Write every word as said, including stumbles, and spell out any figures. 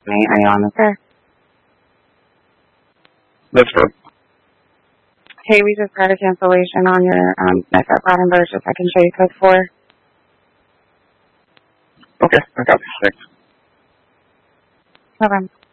Are you on the sir? That's correct. Hey, we just got a cancellation on your um, Metro Platinum If I can show you code four. Okay, I got it. Thanks. No problem.